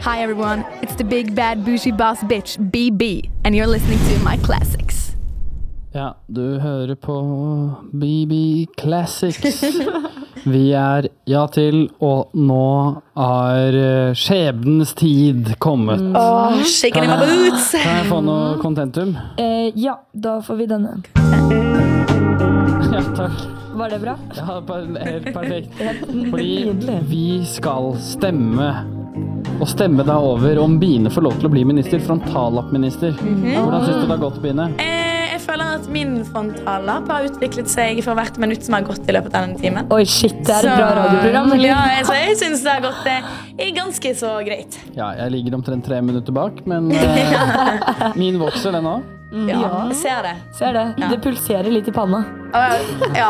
Hi everyone, it's the big bad bougie boss bitch BB, and you're listening to My Classics. Ja, du hører på BB Classics. Vi ja til, og nå skjebnens tid kommet. Shaking in my boots. Kan jeg få noe contentum? Ja, da får vi denne. Ja, takk. Var det bra? Ja, helt perfekt. Fordi Nydelig. vi skal stemme. Og stemme da over om Bine får lov til å bli minister, frontallappminister. Hvordan synes du det har gått, Bine? Jeg føler at min frontallapp har utviklet seg for hvert minutt som har gått i løpet av denne timen. Oi, shit, det et bra radioprogram, eller? Ja, jeg synes det har gått ganske så greit. Ja, jeg ligger omtrent 3 minutter bak, men min vokser den også. Ja, jeg ser det. Ser det. Ja. Det pulserer litt i panna. Ja.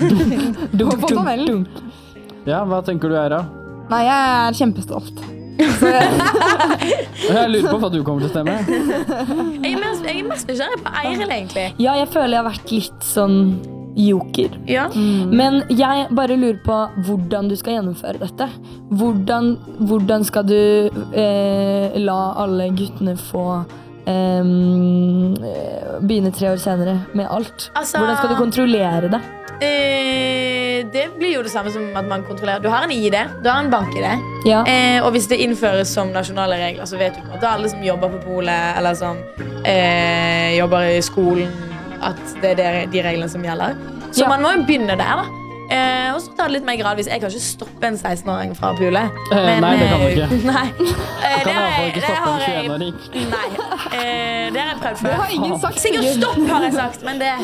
Ja, hva tenker du da? Nei, jeg kjempestolt. Jeg lurer på hva du kommer til å stemme. Jeg er mest nysgjerrig på Eiril, egentlig. Ja, jeg føler jeg har vært litt sånn joker. Ja. Men jeg bare lurer på hvordan du skal gjennomføre dette. Hvordan skal du la alle guttene få begynne 3 år senere med alt? Altså- Hvordan skal du kontrollere det? Det blir jo det samme som at man kontrollerer. Du har en ID, du har en bank-ID. Ja. Og hvis det innføres som nasjonale regler, så vet du at alle som jobber på polet, eller som jobber i skolen, at det de reglene som gjelder. Så Ja. man må jo begynne der, da. Og så ta det litt mer gradvis. Jeg kan ikke stoppe en 16-åring fra å pule. Nei, det kan du ikke. Nei. Du kan i hvert fall ikke stoppe en 21-åring. Nei, det har jeg prøvd før. Det har ingen sagt. Sikkert stopp, har jeg sagt, men det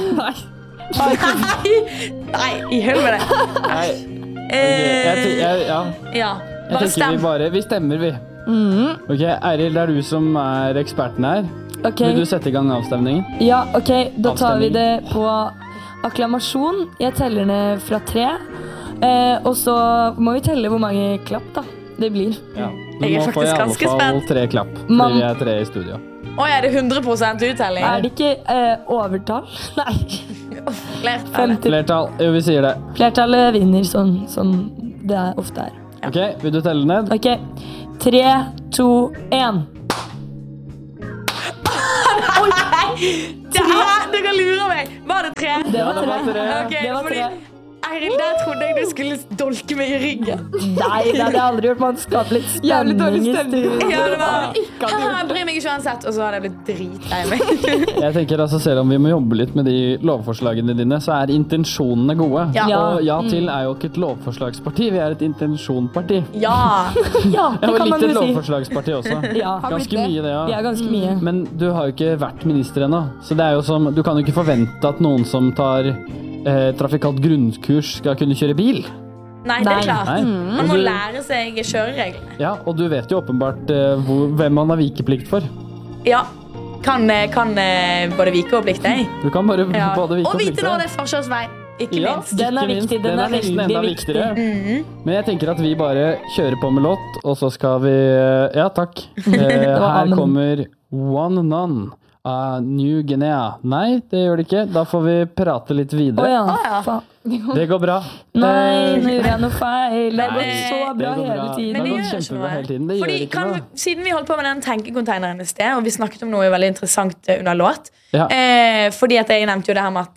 Nei, i helvete. Nei. Ja, Jeg bare tenker stem. vi stemmer, vi. Ok, Eiril, det du som eksperten her. Ok. Vil du sette i gang avstemningen? Ja, ok, da tar vi Avstemning. det på akklamasjon. Jeg teller ned fra 3. Og så må vi telle hvor mange klapp da det blir. Ja. Du Jeg må få i faktisk alle ganske fall spent. 3 klapp, Man- fordi vi 3 i studio. Oi, er det 100% uttelling? Er det ikke overtall? Nei, Flertallet. 50. Flertall, jo, vi sier det. Flertallet vinner som det ofte er. Ok, vil du telle ned? Ok, 3, 2, 1. Dere lurer meg. Var det 3? Det var det var 3. tre. Ok, Det var fordi 3. Eiril, der trodde jeg du skulle dolke meg i ryggen. Nei, det hadde jeg aldri gjort. Man skaper litt Jævlig dårlig spenning i stemning. studio. Ja, det var Jeg bryr meg ikke uansett, og så hadde jeg blitt dritlei meg. Jeg tenker altså, selv om vi må jobbe litt med de lovforslagene dine, så intensjonene gode. Ja. Og ja til jo ikke et lovforslagsparti, vi et intensjonparti. Ja. Ja, det Og kan man litt et jo si. lovforslagsparti også. Ja, Ganske mye det, det ja. er ganske mye. Men du har jo ikke vært minister ennå, så det jo som, du kan jo ikke forvente at noen som tar trafikalt grunnkurs skal kunne kjøre bil. Nei, det er klart. Nei. Man må Og du- lære seg kjørereglene. Ja, og du vet jo åpenbart hvem man har vikeplikt for. Ja. Kan både vike og plikte. Du kan bare Ja. både vike Og og vite plikte. når det er forkjørsvei. Ikke Ja, minst. Den er ikke minst. viktig, den er nesten veldig enda viktig. viktigere. Mhm. Men jeg tenker at vi bare kjører på med låt, og så skal vi Ja, takk. Her amen. kommer One None av New Guinea. Nei, det gjør det ikke. Da får vi prate litt videre. Åja, ja. faen. Det går bra. Nei, nå gjorde jeg noe feil. Det har Nei, gått så Det bra går hele bra. tiden. Men Det det har gjør gått ikke kjempebra noe. hele tiden. Det Fordi gjør ikke noe. siden vi holdt på med den tenkekonteineren i sted, og vi snakket om noe veldig interessant under låt, Ja. fordi at jeg nevnte jo det her med at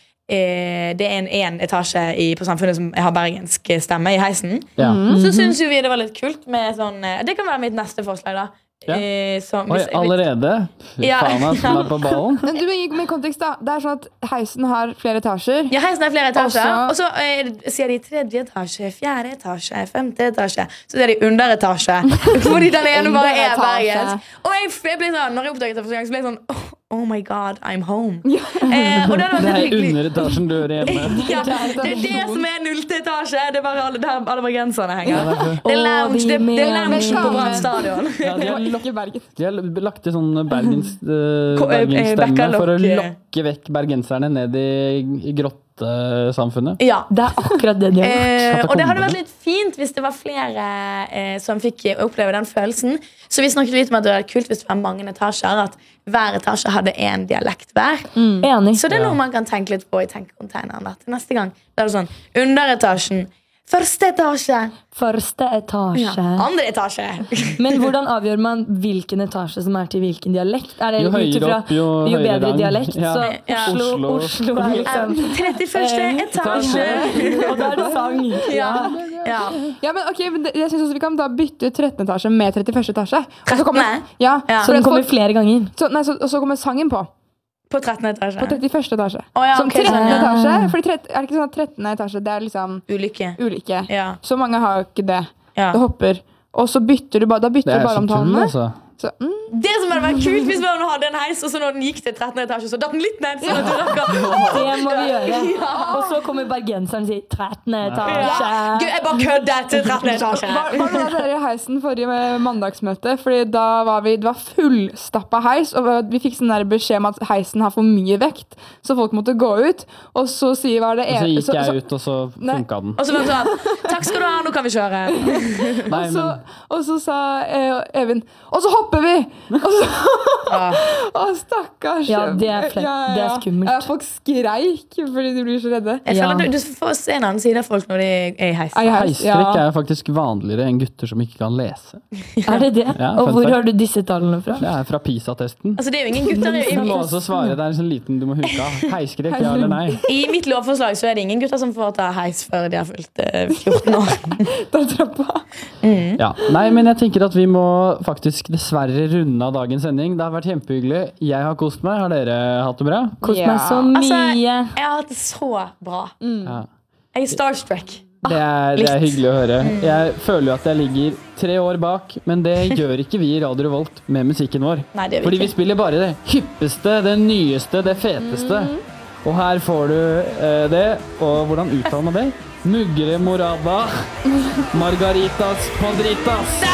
det en etasje på Samfunnet som har bergensk stemme i heisen. Ja. Så synes jo vi det var litt kult med sånn Det kan være mitt neste forslag, da. Ja. Som, Oi, allerede? Fy Ja. faen, ass, den på ballen. Men du må gi meg kontekst da. Det sånn at heisen har flere etasjer. Ja, heisen er flere etasjer. Også- Og så sier de 3. etasje, 4. etasje, 5. etasje. Så sier de underetasje. Fordi den ene bare Underetasje. bergensk. Og jeg ble sånn, når jeg oppdaget det første gang, så ble jeg sånn oh my god, I'm home. Og det hadde vært Det litt hyggelig. underetasjen du hører hjemme. Ja, det det som 0. etasje. Det er bare der alle bergenserne henger. Ja, Det er lounge, det er lounge Men på ta Brann med- stadion. Ja, de har Ikke Bergen. De har lagt til sånn bergensstemme Bekkalokk. for å lokke vekk bergenserne ned i grottesamfunnet. Ja. Det er akkurat det de har gjort. Og det hadde vært litt fint hvis det var flere som fikk oppleve den følelsen. Så vi snakket litt om at det var kult hvis det var mange etasjer, at hver etasje hadde en dialekt hver. Enig. Så det er noe man kan tenke litt på i tenkekonteineren da, til neste gang. Da er det sånn, underetasjen Første etasje. Første etasje. Andre etasje. Men hvordan avgjør man hvilken etasje som til hvilken dialekt? Det Jo ut høyere ifra opp, jo høyere bedre rang. dialekt? Ja. Så Oslo liksom 31. etasje. Og da det sang. Ja. Ja, men ok, men jeg synes også vi kan da bytte ut 13. etasje med 31. etasje. Og så kommer, 13. ja, Så den kommer flere ganger. og så kommer sangen på 13. etasje. På 31. etasje. Ja, Som ok, 13. sånn, ja. etasje. For er det ikke sånn at 13. etasje, det er liksom Ulykke. ulike. Ja. Så mange har jo ikke det. Ja. Det hopper. Og så bytter du bare, da bytter Det du er bare så om tull, tallene. altså. Så, Det som hadde vært kult hvis man hadde en heis, og så når den gikk til 13. etasje, så datt den litt ned. Sånn at du rakker. Det må vi gjøre. Og så kommer bergenseren og sier 13. etasje. Gud, jeg bare kødder til 13. etasje. Var det dere i heisen forrige mandagsmøte? Fordi da var det var fullstappa heis, og vi fikk sånn der beskjed om at heisen har for mye vekt, så folk måtte gå ut. Og så var det Og så gikk jeg ut, og så funka den. Og så var det sånn, takk skal du ha, nå kan vi kjøre. Nei, Og så sa Even, og så hopper vi! Og så, å, stakkars. Ja, det er flaut. Det er skummelt. Ja, folk skreik fordi de blir så redde. Jeg føler Ja. at du får se en annen side av folk når de er i heis. Heisskrekk er faktisk vanligere enn gutter som ikke kan lese. Er det det? Ja, Og fun hvor fact. har du disse tallene fra? Det er fra PISA-testen. Altså, det er jo ingen gutter Du må i, også svare, det er en sånn liten du må huke av. Heisskrekk, ja eller nei? i mitt lovforslag så er det ingen gutter som får ta heis før de har fylt 14 år. Da trappa. Ja. Nei, men jeg tenker at vi må faktisk dessverre runde av dagens sending. Det har vært kjempehyggelig. Jeg har kost meg. Har dere hatt det bra? Kost meg så Altså, mye. jeg har hatt det så bra. Ja. Jeg er starstruck. Det er litt. hyggelig å høre. Jeg føler jo at jeg ligger 3 år bak, men det gjør ikke vi i Radio Revolt med musikken vår. Nei, det gjør vi Fordi vi ikke. spiller bare det hyppeste, det nyeste, det feteste. Og her får du det. Og hvordan uttaler man det? Mugre morada. Margaritas podritas.